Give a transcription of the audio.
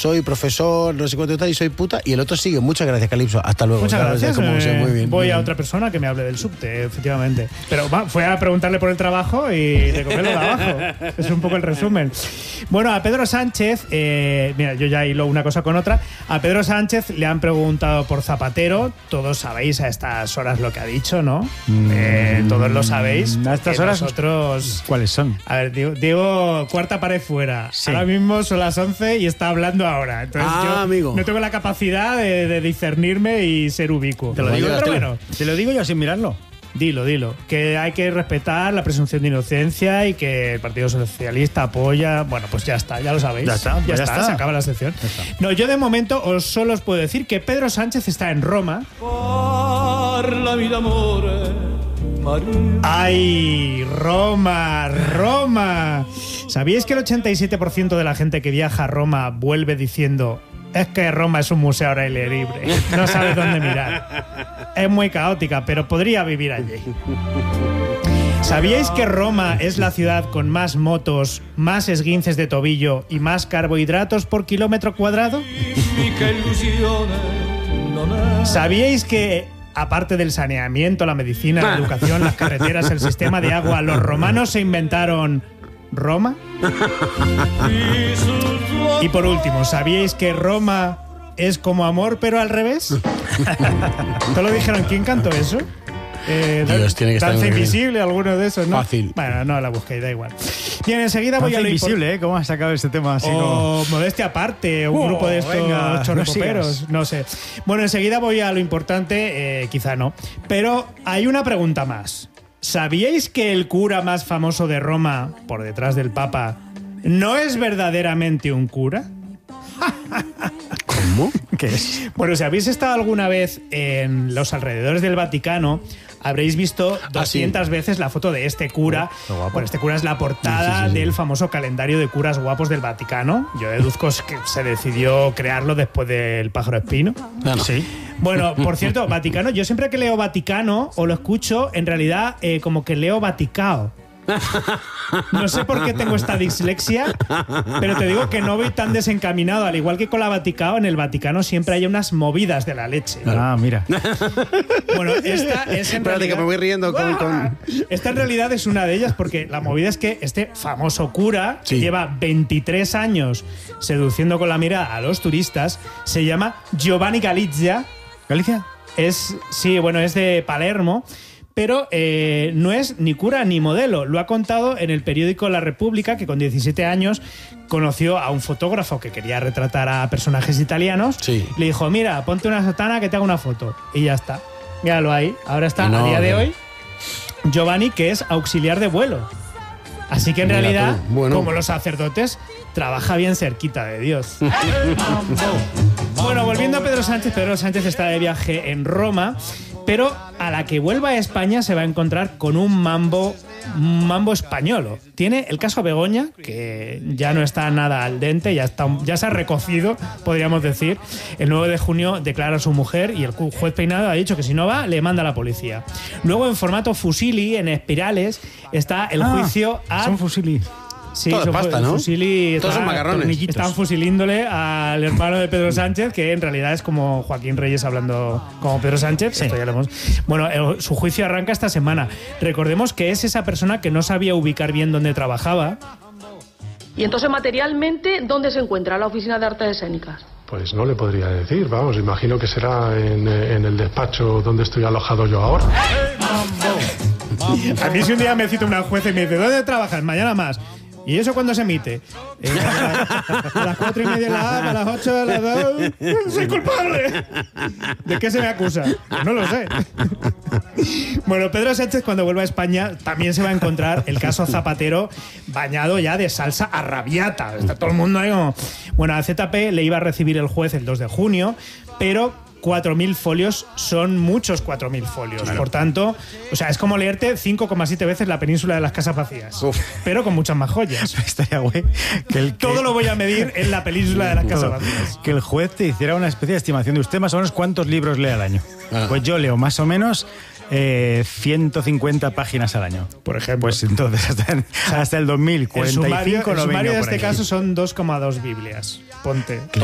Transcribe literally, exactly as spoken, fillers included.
soy profesor, no sé cuánto tal, y soy puta, y el otro sigue, muchas gracias, Calipso, hasta luego. Muchas ¿sabes? gracias, Como, eh, sí, muy bien, voy muy a bien. otra persona que me hable del subte, efectivamente. Pero va, fue a preguntarle por el trabajo y recogerlo de abajo. Es un poco el resumen. Bueno, a Pedro Sánchez, eh, mira, yo ya hilo una cosa con otra, a Pedro Sánchez le han preguntado por Zapatero, todos sabéis a estas horas lo que ha dicho, ¿no? Mm, eh, todos lo sabéis. A estas horas, nosotros, ¿cuáles son? A ver, digo, digo cuarta pared fuera. Sí. Ahora mismo son las once y está hablando ahora. Entonces ah, yo amigo. no tengo la capacidad de, de discernirme y ser ubicuo. Te lo digo, pero te, bueno, te lo digo yo sin mirarlo. Dilo, dilo. Que hay que respetar la presunción de inocencia y que el Partido Socialista apoya. Bueno, pues ya está, ya lo sabéis. Ya está, ya, ya está, está. se acaba la sección. No, yo de momento os solo os puedo decir que Pedro Sánchez está en Roma. ¡Ay, Roma, Roma! ¿Sabíais que el ochenta y siete por ciento de la gente que viaja a Roma vuelve diciendo: es que Roma es un museo al aire libre, no sabes dónde mirar? Es muy caótica, pero podría vivir allí. ¿Sabíais que Roma es la ciudad con más motos, más esguinces de tobillo y más carbohidratos por kilómetro cuadrado? ¿Sabíais que, aparte del saneamiento, la medicina, la educación, las carreteras, el sistema de agua, los romanos se inventaron Roma? Y por último, ¿sabíais que Roma es como amor pero al revés? ¿Te lo dijeron? ¿Quién cantó eso? Eh, Dios, tiene que estar Danza muy Invisible, alguno de esos, ¿no? Fácil. Bueno, no la busquéis, da igual. Bien, enseguida voy Danza a lo Invisible, impor- ¿eh? ¿Cómo has sacado este tema así? O como... modestia aparte, un Oh, grupo de estos venga, chorrepoperos, no no sé. Bueno, enseguida voy a lo importante, eh, quizá no. Pero hay una pregunta más. ¿Sabíais que el cura más famoso de Roma, por detrás del Papa, no es verdaderamente un cura? ¿Cómo? ¿Qué es? Bueno, si habéis estado alguna vez en los alrededores del Vaticano, habréis visto doscientas Ah, sí. veces la foto de este cura. Qué guapo. Bueno, este cura es la portada Sí, sí, sí, sí. del famoso calendario de curas guapos del Vaticano. Yo deduzco que se decidió crearlo después del pájaro espino. No, no. Sí. Bueno, por cierto, Vaticano, yo siempre que leo Vaticano o lo escucho, en realidad eh, como que leo Vaticao. No sé por qué tengo esta dislexia, pero te digo que no voy tan desencaminado. Al igual que con la Vaticao, en el Vaticano siempre hay unas movidas de la leche. Ah, mira. Bueno, esta es en Espérate, realidad... que me voy riendo con... con... Esta en realidad es una de ellas, porque la movida es que este famoso cura, Sí. que lleva veintitrés años seduciendo con la mirada a los turistas, se llama Giovanni Galizia. ¿Galicia? Es, sí, bueno, es de Palermo, pero eh, no es ni cura ni modelo. Lo ha contado en el periódico La República, que con diecisiete años conoció a un fotógrafo que quería retratar a personajes italianos. Sí. Le dijo: mira, ponte una sotana que te haga una foto. Y ya está. Míralo ahí. Ahora está, No, a día de no. hoy, Giovanni, que es auxiliar de vuelo. Así que en Mira realidad, tú, bueno. como los sacerdotes, trabaja bien cerquita de Dios. Bueno, volviendo a Pedro Sánchez, Pedro Sánchez está de viaje en Roma, pero a la que vuelva a España se va a encontrar con un mambo, un mambo españolo. Tiene el caso Begoña, que ya no está nada al dente, ya, está, ya se ha recocido, podríamos decir. El nueve de junio declara a su mujer y el juez Peinado ha dicho que si no va, le manda a la policía. Luego, en formato fusili, en espirales, está el Ah, juicio a... Son fusili. Sí, Todo es son pasta, fu- ¿no? Fusili, Todos son está- macarrones. tornillitos. Están fusilíndole al hermano de Pedro Sánchez, que en realidad es como Joaquín Reyes hablando como Pedro Sánchez. Sí. Esto ya lo hemos... Bueno, el- su juicio arranca esta semana. Recordemos que es esa persona que no sabía ubicar bien dónde trabajaba. Y entonces, materialmente, ¿dónde se encuentra la Oficina de Artes Escénicas? Pues no le podría decir, vamos, imagino que será en, en el despacho donde estoy alojado yo ahora. A mí si un día me cita una jueza y me dice: ¿dónde trabajas? Mañana más. ¿Y eso cuándo se emite? Eh, a, a las cuatro y media de la A, a las ocho de la dos. ¡Soy culpable! ¿De qué se me acusa? Pues no lo sé. Bueno, Pedro Sánchez, cuando vuelva a España, también se va a encontrar el caso Zapatero bañado ya de salsa arrabiata. Está todo el mundo ahí como... Bueno, a Z P le iba a recibir el juez el dos de junio, pero cuatro mil folios son muchos cuatro mil folios. Claro. Por tanto, o sea, es como leerte cinco coma siete veces La Península de las Casas Vacías. Uf. Pero con muchas más joyas. Estaría güey. Que el, Todo que- lo voy a medir en La Península de las Casas todo. Vacías. Que el juez te hiciera una especie de estimación de usted más o menos cuántos libros lee al año. Ah. Pues yo leo más o menos eh, ciento cincuenta páginas al año. Por ejemplo. Pues entonces hasta, hasta el dos mil El cuarenta y sumario, cinco el no sumario vengo de por este ahí. caso son dos coma dos Biblias. Ponte.